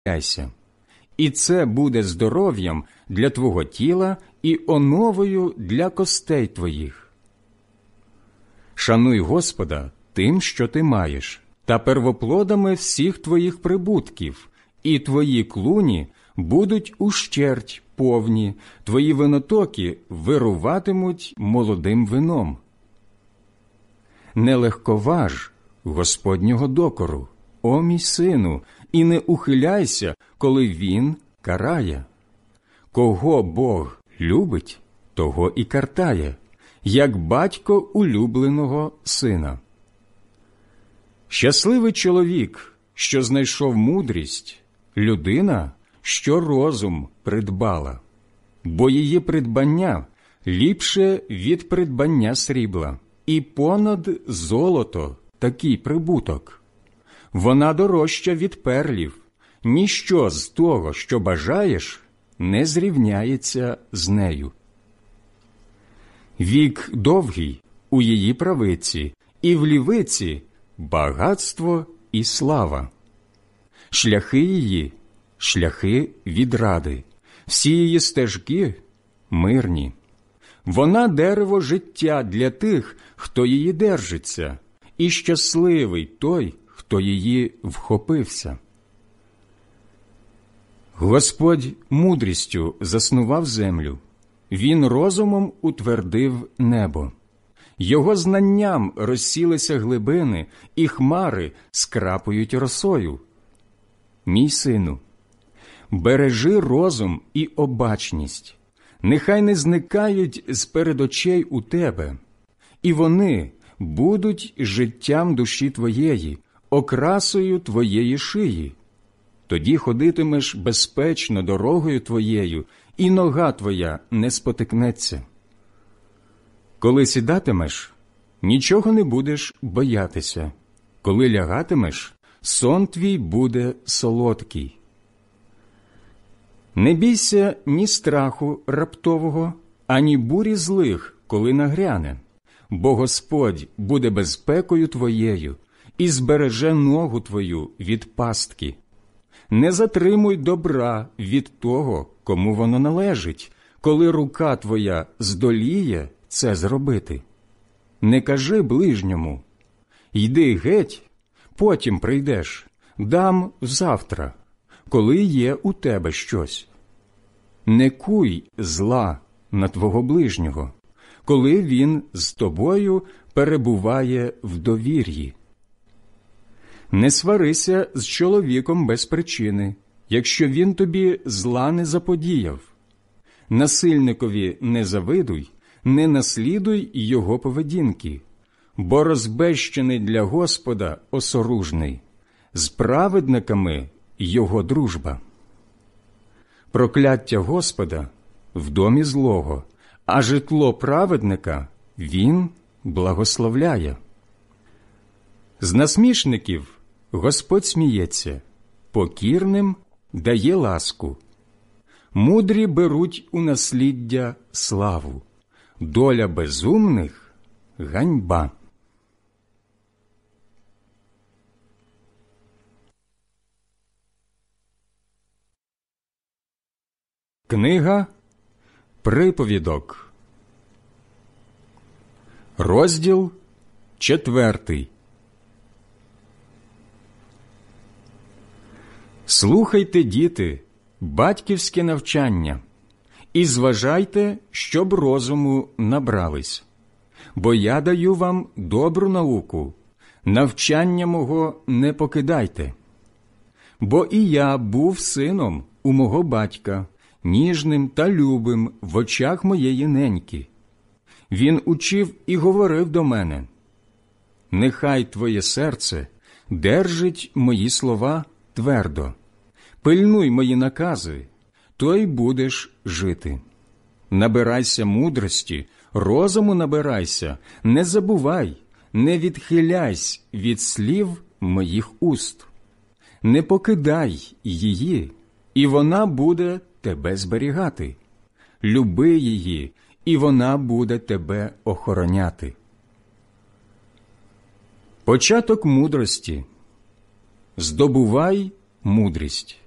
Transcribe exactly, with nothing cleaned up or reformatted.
ухиляйся. І це буде здоров'ям для твого тіла і оновою для костей твоїх. Шануй Господа тим, що ти маєш, та первоплодами всіх твоїх прибутків, і твої клуні будуть ущерть повні, твої винотоки вируватимуть молодим вином. Не легковаж Господнього докору, о мій сину, і не ухиляйся, коли Він карає. Кого Бог любить, того і картає, як батько улюбленого сина. Щасливий чоловік, що знайшов мудрість, людина, що розум придбала, бо її придбання ліпше від придбання срібла, і понад золото такий прибуток. Вона дорожча від перлів, ніщо з того, що бажаєш, не зрівняється з нею. Вік довгий у її правиці, і в лівиці багатство і слава. Шляхи її – шляхи відради, всі її стежки – мирні. Вона дерево життя для тих, хто її держиться, і щасливий той, хто її вхопився. Господь мудрістю заснував землю, Він розумом утвердив небо. Його знанням розсілися глибини, і хмари скрапують росою. Мій сину, бережи розум і обачність, нехай не зникають з перед очей у тебе, і вони будуть життям душі твоєї, окрасою твоєї шиї. Тоді ходитимеш безпечно дорогою твоєю, і нога твоя не спотикнеться. Коли сідатимеш, нічого не будеш боятися. Коли лягатимеш, сон твій буде солодкий. Не бійся ні страху раптового, ані бурі злих, коли нагряне, бо Господь буде безпекою твоєю і збереже ногу твою від пастки. Не затримуй добра від того, кому воно належить, коли рука твоя здоліє це зробити. Не кажи ближньому: «Йди геть, потім прийдеш, дам завтра, коли є у тебе щось». Не куй зла на твого ближнього, коли він з тобою перебуває в довір'ї. Не сварися з чоловіком без причини, якщо він тобі зла не заподіяв. Насильникові не завидуй, не наслідуй його поведінки, бо розбещений для Господа осоружний, з праведниками його дружба. Прокляття Господа в домі злого, а житло праведника він благословляє. З насмішників Господь сміється, покірним дає ласку. Мудрі беруть у насліддя славу, доля безумних – ганьба. Книга Приповідок, розділ четвертий. Слухайте, діти, батьківське навчання, і зважайте, щоб розуму набрались. Бо я даю вам добру науку, навчання мого не покидайте. Бо і я був сином у мого батька, ніжним та любим в очах моєї неньки. Він учив і говорив до мене: «Нехай твоє серце держить мої слова твердо, пильнуй мої накази, то й будеш жити. Набирайся мудрості, розуму набирайся, не забувай, не відхиляйся від слів моїх уст. Не покидай її, і вона буде тебе зберігати. Люби її, і вона буде тебе охороняти». Початок мудрості. Здобувай мудрість.